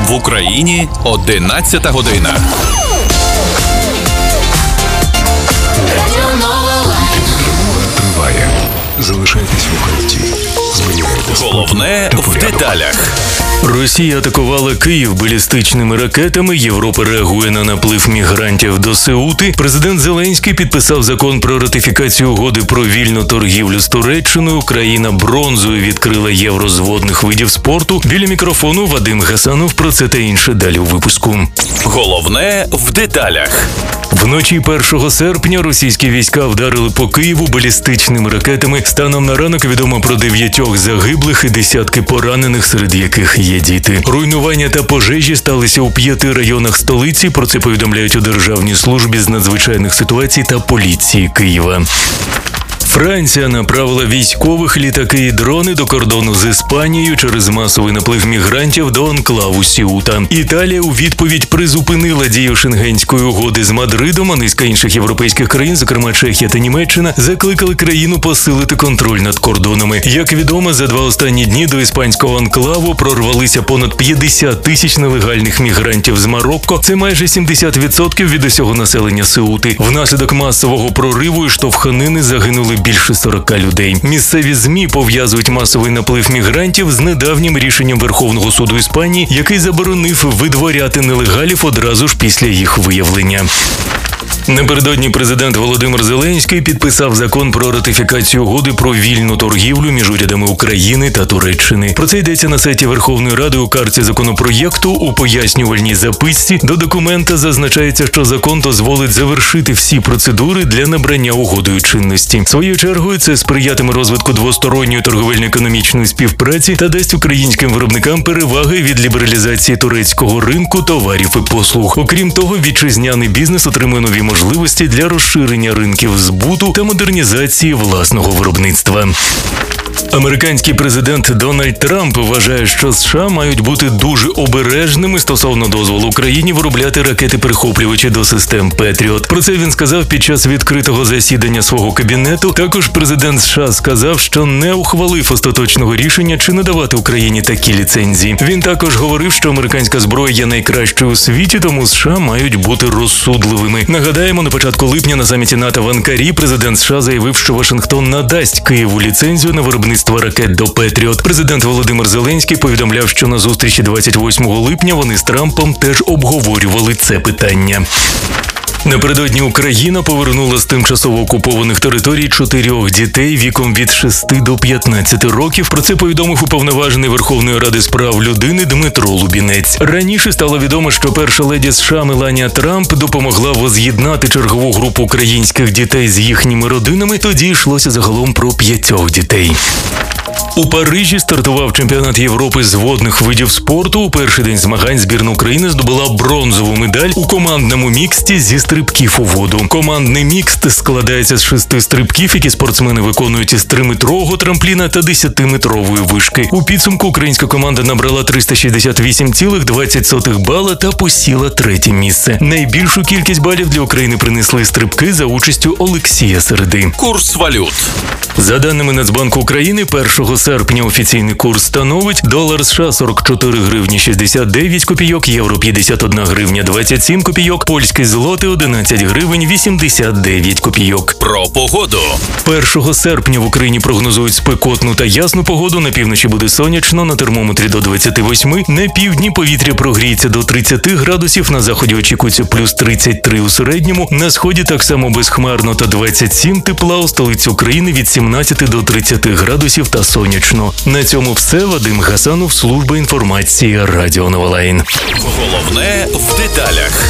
В Україні 11 година. Триває. Залишайтесь в укритті. Головне в деталях. Росія атакувала Київ балістичними ракетами, Європа реагує на наплив мігрантів до Сеути. Президент Зеленський підписав закон про ратифікацію угоди про вільну торгівлю з Туреччиною. Країна бронзою відкрила євро з водних видів спорту. Біля мікрофону Вадим Гасанов. Про це та інше далі у випуску. Головне в деталях. Вночі 1 серпня російські війська вдарили по Києву балістичними ракетами. Станом на ранок відомо про 9 загиблих і десятки поранених, серед яких є діти. Руйнування та пожежі сталися у 5 районах столиці. Про це повідомляють у Державній службі з надзвичайних ситуацій та поліції Києва. Франція направила військових, літаки і дрони до кордону з Іспанією через масовий наплив мігрантів до анклаву Сеута. Італія у відповідь призупинила дію Шенгенської угоди з Мадридом, а низка інших європейських країн, зокрема Чехія та Німеччина, закликали країну посилити контроль над кордонами. Як відомо, за 2 останні дні до іспанського анклаву прорвалися понад 50 тисяч нелегальних мігрантів з Марокко. Це майже 70% від усього населення Сеути. Внаслідок масового прориву і штовханини загинули більше 40 людей. Місцеві ЗМІ пов'язують масовий наплив мігрантів з недавнім рішенням Верховного суду Іспанії, який заборонив видворяти нелегалів одразу ж після їх виявлення. Напередодні президент Володимир Зеленський підписав закон про ратифікацію угоди про вільну торгівлю між урядами України та Туреччини. Про це йдеться на сайті Верховної Ради у карті законопроєкту. У пояснювальній записці до документа зазначається, що закон дозволить завершити всі процедури для набрання угодою чинності. Своєю чергою це сприятиме розвитку двосторонньої торговельно-економічної співпраці та дасть українським виробникам переваги від лібералізації турецького ринку товарів і послуг. Окрім того, вітчизняний бізнес отримує нові можливості для розширення ринків збуту та модернізації власного виробництва. Американський президент Дональд Трамп вважає, що США мають бути дуже обережними стосовно дозволу Україні виробляти ракети-перехоплювачі до систем Петріот. Про це він сказав під час відкритого засідання свого кабінету. Також президент США сказав, що не ухвалив остаточного рішення, чи надавати Україні такі ліцензії. Він також говорив, що американська зброя є найкращою у світі, тому США мають бути розсудливими. Нагадаємо, на початку липня на саміті НАТО в Анкарі президент США заявив, що Вашингтон надасть Києву ліцензію на виробництво ракет до Петріот. Президент Володимир Зеленський повідомляв, що на зустрічі 28 липня вони з Трампом теж обговорювали це питання. Напередодні Україна повернула з тимчасово окупованих територій 4 дітей віком від 6 до 15 років. Про це повідомив уповноважений Верховної Ради з прав людини Дмитро Лубінець. Раніше стало відомо, що перша леді США Меланія Трамп допомогла воз'єднати чергову групу українських дітей з їхніми родинами. Тоді йшлося загалом про 5 дітей. У Парижі стартував чемпіонат Європи з водних видів спорту. У перший день змагань збірна України здобула бронзову медаль у командному міксті зі стрибків у воду. Командний мікст складається з 6 стрибків, які спортсмени виконують із 3-метрового трампліна та 10-метрової вишки. У підсумку українська команда набрала 368,20 бала та посіла 3-те місце. Найбільшу кількість балів для України принесли стрибки за участю Олексія Середи. Курс валют. За даними Нацбанку України, 1 серпня офіційний курс становить долар США 44 гривні 69 копійок, євро 51 гривня 27 копійок, польський злотий 11 гривень 89 копійок. Про погоду. 1 серпня в Україні прогнозують спекотну та ясну погоду. На півночі буде сонячно, на термометрі до 28, на півдні повітря прогріється до 30 градусів, на заході очікується плюс 33 у середньому, на сході так само безхмарно та 27 тепла, у столиці України від 17 до 30 градусів та сонячно. На цьому все. Вадим Гасанов, служба інформації Радіо Новолайн. Головне в деталях.